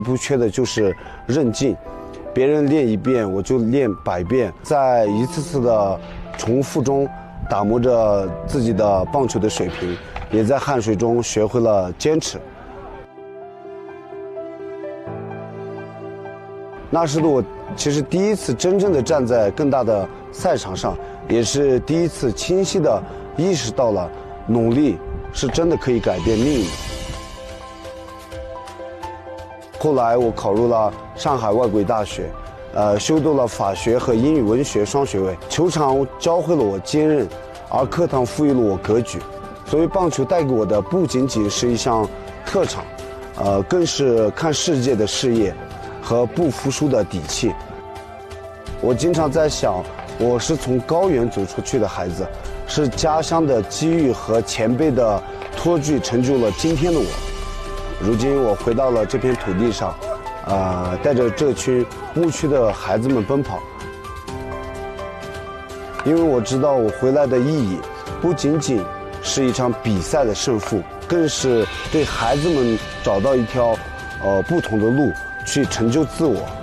不缺的就是韧劲，别人练1遍，我就练100遍，在一次次的重复中打磨着自己的棒球的水平，也在汗水中学会了坚持。那是我其实第一次真正的站在更大的赛场上，也是第一次清晰的意识到了努力是真的可以改变命运。后来我考入了上海外国语大学，修读了法学和英语文学双学位。球场教会了我坚韧，而课堂赋予了我格局。所以棒球带给我的不仅仅是一项特长，更是看世界的视野和不服输的底气。我经常在想，我是从高原走出去的孩子，是家乡的机遇和前辈的托举成就了今天的我。如今我回到了这片土地上，带着这群牧区的孩子们奔跑，因为我知道我回来的意义不仅仅是一场比赛的胜负，更是对孩子们找到一条不同的路去成就自我。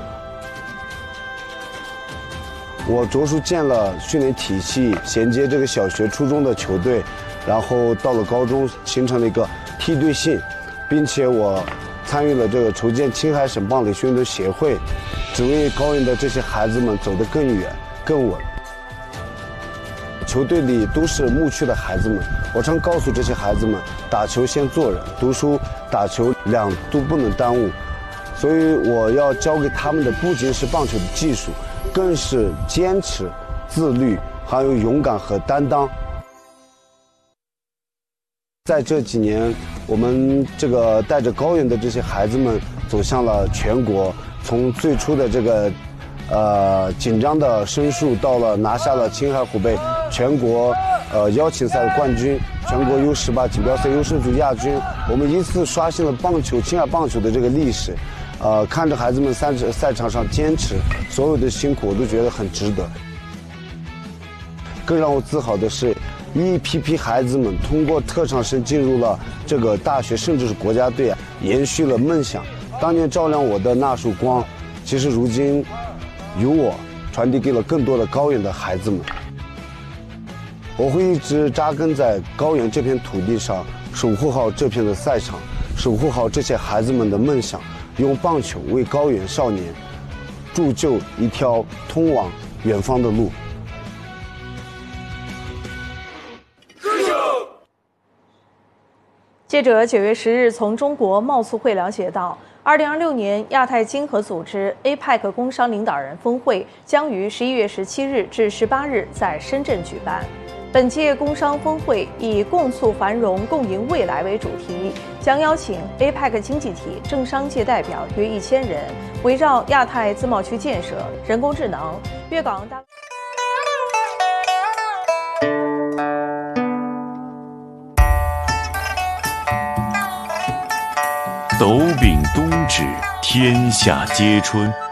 我着手建了训练体系，衔接这个小学初中的球队，然后到了高中形成了一个梯队性，并且我参与了这个筹建青海省棒垒训练协会，只为高原的这些孩子们走得更远更稳。球队里都是牧区的孩子们，我常告诉这些孩子们，打球先做人，读书打球2都不能耽误。所以我要教给他们的不仅是棒球的技术，更是坚持、自律，还有勇敢和担当。在这几年，我们这个带着高原的这些孩子们走向了全国，从最初的这个紧张的申诉，到了拿下了青海湖北全国邀请赛的冠军，全国U18锦标赛优胜组亚军。我们依次刷新了青海棒球的这个历史。看着孩子们赛场上坚持，所有的辛苦我都觉得很值得。更让我自豪的是，一批批孩子们通过特长生进入了这个大学，甚至是国家队，延续了梦想。当年照亮我的那束光，其实如今由我传递给了更多的高原的孩子们。我会一直扎根在高原这片土地上，守护好这片的赛场，守护好这些孩子们的梦想，用棒球为高原少年铸就一条通往远方的路。 记者9月10日从中国贸促会了解到，2026年亚太经合组织 APEC 工商领导人峰会将于11月17日至18日在深圳举办。本届工商峰会以共促繁荣、共赢未来为主题，将邀请 APEC 经济体政商界代表约1000人，围绕亚太自贸区建设、人工智能、粤港大。 斗柄东指，天下皆春。